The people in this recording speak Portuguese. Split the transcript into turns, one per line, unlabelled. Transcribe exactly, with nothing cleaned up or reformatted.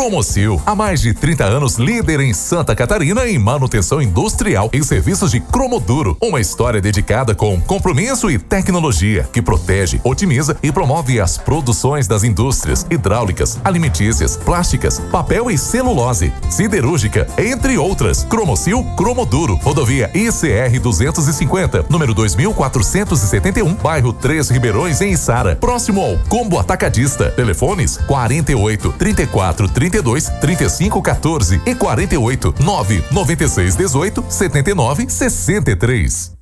Cromocil, há mais de trinta anos líder em Santa Catarina em manutenção industrial e serviços de cromoduro. Uma história dedicada com compromisso e tecnologia que protege, otimiza e promove as produções das indústrias hidráulicas, alimentícias, plásticas, papel e celulose, siderúrgica, entre outras. Cromocil Cromoduro, rodovia I C R duzentos e cinquenta, número dois mil quatrocentos e setenta e um, bairro Três Ribeirões, em Içara, próximo ao Combo Atacadista. Telefones quarenta e oito, trinta e quatro, trinta e dois, trinta e cinco, quatorze e quarenta e oito, nove, noventa e seis, dezoito, setenta e nove, sessenta e três.